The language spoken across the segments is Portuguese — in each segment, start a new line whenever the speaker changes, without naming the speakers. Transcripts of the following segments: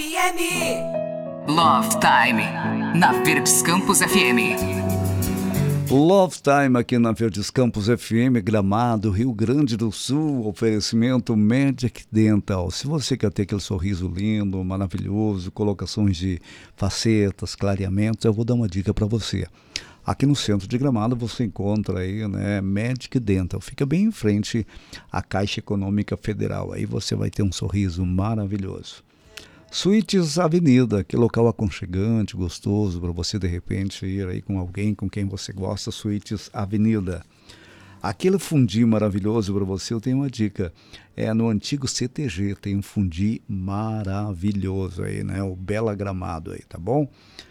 Love Time, na Verdes Campos FM.
Love Time aqui na Verdes Campos FM, Gramado, Rio Grande do Sul, oferecimento Magic Dental. Se você quer ter aquele sorriso lindo, maravilhoso, colocações de facetas, clareamentos, eu vou dar uma dica para você. Aqui no centro de Gramado você encontra aí, né, Magic Dental. Fica bem em frente à Caixa Econômica Federal. Aí você vai ter um sorriso maravilhoso. Suítes Avenida, que local aconchegante, gostoso para você de repente ir aí com alguém com quem você gosta. Suítes Avenida. Aquele fundi maravilhoso para você, eu tenho uma dica. É no antigo CTG, tem um fundi maravilhoso aí, né? O Bela Gramado aí, tá bom?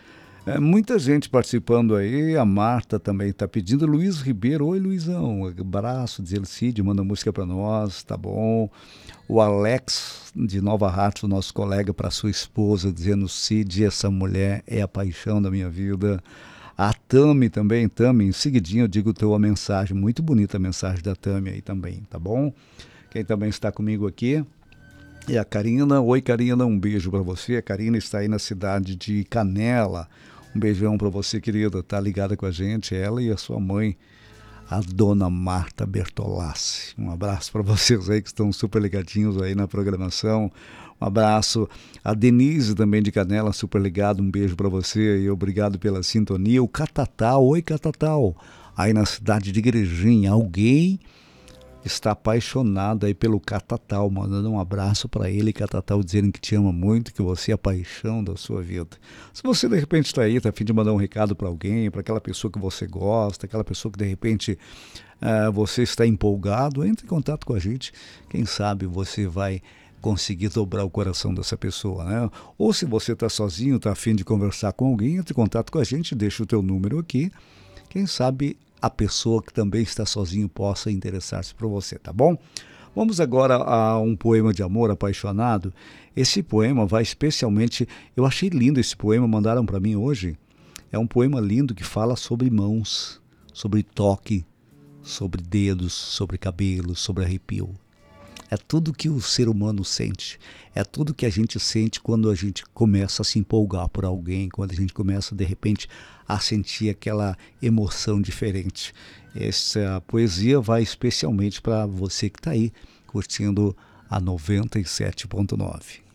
Muita gente participando aí, a Marta também está pedindo, Luiz Ribeiro, oi Luizão, abraço, diz ele, Cid, manda música para nós, tá bom? O Alex de Nova Hartz, o nosso colega, para sua esposa, dizendo, Cid, essa mulher é a paixão da minha vida. A Tami também, Tami, em seguidinho eu digo tua mensagem, muito bonita a mensagem da Tami aí também, tá bom? Quem também está comigo aqui é a Karina, oi Karina, um beijo para você, a Karina está aí na cidade de Canela. Um beijão para você, querida, tá ligada com a gente, ela e a sua mãe, a dona Marta Bertolassi. Um abraço para vocês aí que estão super ligadinhos aí na programação. Um abraço a Denise também de Canela, super ligado, um beijo para você e obrigado pela sintonia. O Catatal, oi Catatal, aí na cidade de Igrejinha, alguém está apaixonado aí pelo Catatal, mandando um abraço para ele, Catatal, dizendo que te ama muito, que você é a paixão da sua vida. Se você de repente está aí, está a fim de mandar um recado para alguém, para aquela pessoa que você gosta, aquela pessoa que de repente você está empolgado, entre em contato com a gente, quem sabe você vai conseguir dobrar o coração dessa pessoa, né? Ou se você está sozinho, está a fim de conversar com alguém, entre em contato com a gente, deixa o teu número aqui, quem sabe a pessoa que também está sozinho possa interessar-se por você, tá bom? Vamos agora a um poema de amor apaixonado. Esse poema vai especialmente, eu achei lindo esse poema, mandaram para mim hoje. É um poema lindo que fala sobre mãos, sobre toque, sobre dedos, sobre cabelos, sobre arrepio. É tudo que o ser humano sente, é tudo que a gente sente quando a gente começa a se empolgar por alguém, quando a gente começa de repente a sentir aquela emoção diferente. Essa poesia vai especialmente para você que está aí curtindo a 97.9.